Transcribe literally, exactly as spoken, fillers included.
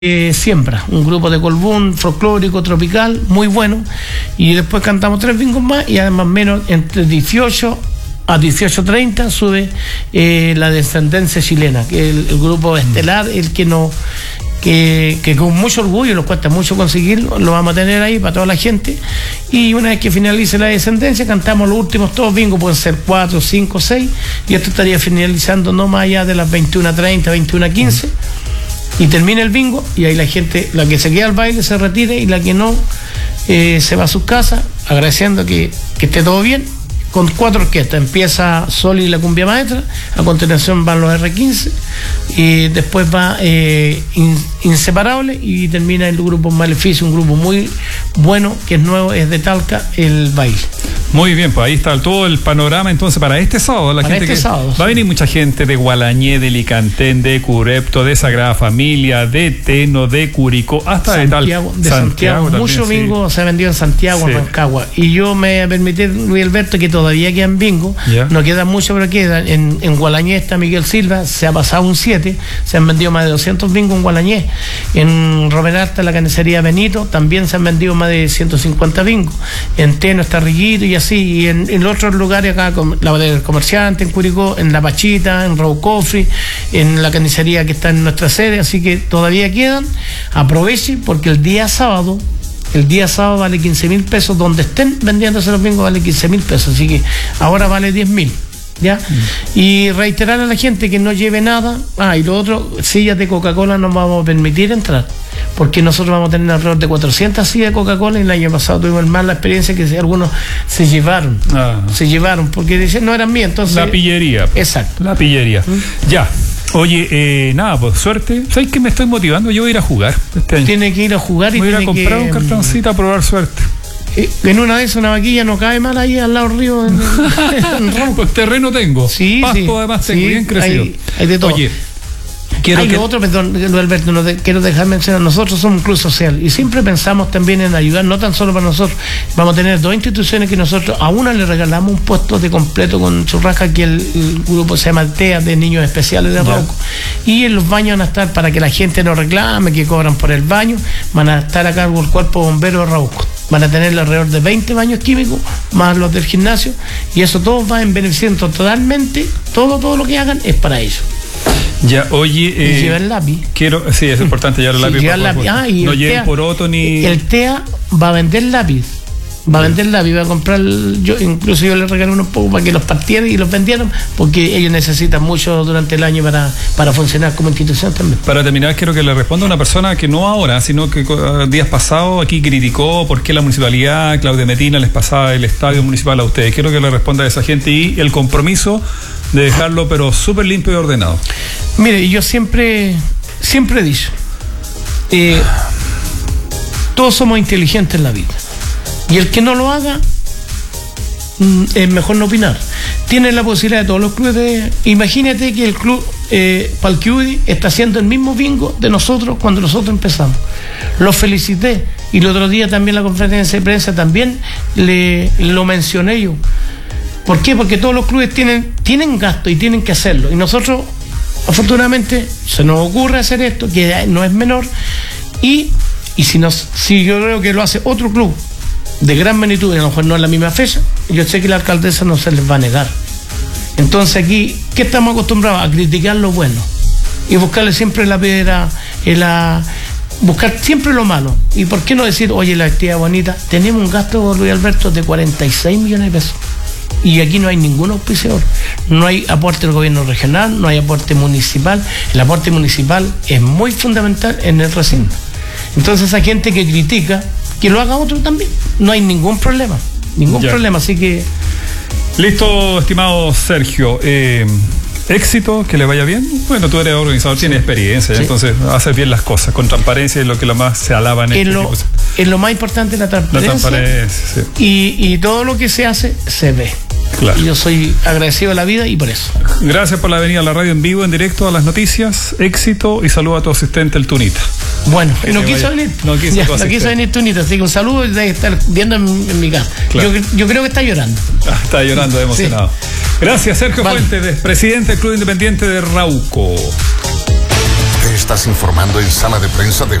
Eh, siembra, un grupo de colbún folclórico tropical muy bueno, y después cantamos tres bingos más y además menos entre dieciocho a dieciocho treinta sube eh, la descendencia chilena, que es el, el grupo estelar, el que no que, que con mucho orgullo, nos cuesta mucho conseguirlo, lo vamos a tener ahí para toda la gente, y una vez que finalice la descendencia cantamos los últimos todos bingos, pueden ser cuatro, cinco, seis, y esto estaría finalizando no más allá de las veintiuna treinta, veintiuna quince, y termina el bingo, y ahí la gente, la que se queda al baile se retire, y la que no eh, se va a sus casas agradeciendo que, que esté todo bien, con cuatro orquestas. Empieza Sol y la cumbia maestra, a continuación van los erre quince, y después va eh, in, Inseparable, y termina el grupo Maleficio, un grupo muy bueno que es nuevo, es de Talca, el baile. Muy bien, pues ahí está todo el panorama entonces para este sábado. La para gente este que sábado, va sí. a venir mucha gente de Gualañé, de Licantén, de Curepto, de Sagrada Familia, de Teno, de Curicó, hasta Santiago, de, de Tal, Santiago. Santiago Mucho también, bingo sí. se ha vendido en Santiago, Sí. en Rancagua. Y yo me voy a permitir, Luis Alberto, que todavía quedan bingo. Ya. No queda mucho, pero quedan. En, en Gualañé está Miguel Silva, se ha pasado un siete, se han vendido más de doscientos bingos en Gualañé. En Roberalta, la carnicería Benito, también se han vendido más de ciento cincuenta bingos. En Teno está Rillito y así. Y en, en otros lugares acá, como la del Comerciante, en Curicó, en La Pachita, en Raúl Cofri, en la carnicería que está en nuestra sede, así que todavía quedan. Aprovechen, porque el día sábado El día sábado vale quince mil pesos, donde estén vendiéndose los bingos vale quince mil pesos, así que ahora vale diez mil, ¿ya? Mm. Y reiterar a la gente que no lleve nada. Ah, y lo otro, sillas de Coca-Cola no vamos a permitir entrar, porque nosotros vamos a tener alrededor de cuatrocientas sillas de Coca-Cola, y el año pasado tuvimos mala experiencia que algunos se llevaron, ah. se llevaron, porque dicen no eran mías, entonces... La pillería. Exacto. La pillería. ¿Mm? Ya. Oye, eh, nada, pues suerte. ¿Sabes qué me estoy motivando? Yo voy a ir a jugar este año. Tiene que ir a jugar y voy a ir tiene a comprar que, un cartoncito a probar suerte. Eh, en una de esas una vaquilla no cae mal ahí al lado del río. En, en pues terreno tengo. Sí, Pasto sí, además tengo, sí, bien crecido. Hay, hay de todo. Oye, quiero Hay que... lo otro, perdón, Alberto, no de, quiero dejar mencionar, nosotros somos un club social y siempre pensamos también en ayudar, no tan solo para nosotros. Vamos a tener dos instituciones que nosotros a una le regalamos un puesto de completo con churrasca, que el, el grupo se llama TEA, de Niños Especiales de Rauco, y en los baños van a estar, para que la gente no reclame que cobran por el baño, van a estar a cargo del Cuerpo Bombero de Rauco. Van a tener alrededor de veinte baños químicos, más los del gimnasio, y eso todo va en beneficio totalmente, todo, todo lo que hagan es para ellos. Ya, oye... Eh, y lleva el lápiz. Quiero, sí, es importante llevar el lápiz. Sí, por, lápiz. Por, ah, y no el lleven TEA, poroto ni... El TEA va a vender lápiz. Va a vender lápiz, va a comprar, yo incluso yo les regalé unos pocos para que los partieran y los vendieran, porque ellos necesitan mucho durante el año para, para funcionar como institución también. Para terminar, quiero que le responda a una persona que no ahora, sino que uh, días pasados aquí criticó por qué la municipalidad, Claudia Metina, les pasaba el estadio municipal a ustedes. Quiero que le responda a esa gente y el compromiso de dejarlo pero súper limpio y ordenado. Mire, yo siempre, siempre he dicho, eh, todos somos inteligentes en la vida. Y el que no lo haga, es mejor no opinar. Tiene la posibilidad de todos los clubes de... Imagínate que el club eh, Palquiudi está haciendo el mismo bingo de nosotros cuando nosotros empezamos. Los felicité. Y el otro día también en la conferencia de prensa también le, lo mencioné yo. ¿Por qué? Porque todos los clubes tienen, tienen gasto y tienen que hacerlo. Y nosotros, afortunadamente, se nos ocurre hacer esto, que no es menor. Y, y si, nos, si yo creo que lo hace otro club de gran magnitud, y a lo mejor no es la misma fecha, yo sé que la alcaldesa no se les va a negar. Entonces aquí, ¿qué estamos acostumbrados? A criticar lo bueno y buscarle siempre la piedra, la, buscar siempre lo malo. ¿Y por qué no decir, oye, la actividad bonita? Tenemos un gasto, Luis Alberto, de cuarenta y seis millones de pesos. Y aquí no hay ningún auspiciador, no hay aporte del gobierno regional, no hay aporte municipal. El aporte municipal es muy fundamental en el recinto. Entonces esa gente que critica, que lo haga otro también, no hay ningún problema, ningún ya. problema, así que... Listo, estimado Sergio, eh, éxito, que le vaya bien. Bueno, tú eres organizador, sí. tienes experiencia, sí. entonces haces bien las cosas, con transparencia es lo que lo más se alaba en, en este lo, tipo. Es lo más importante, la transparencia, la transparencia sí. y, y todo lo que se hace, se ve. Claro. Y yo soy agradecido a la vida y por eso. Gracias por la venida a la radio en vivo, en directo a las noticias. Éxito y saludo a tu asistente, el Tunita. Bueno, no quiso venir. No quiso, ya, no quiso venir Tunita, así que un saludo y debe estar viendo en, en mi casa. Claro. Yo, yo creo que está llorando. Ah, está llorando, emocionado. Sí. Gracias, Sergio vale. Fuentes, presidente del Club Independiente de Rauco. Estás informando en Sala de Prensa de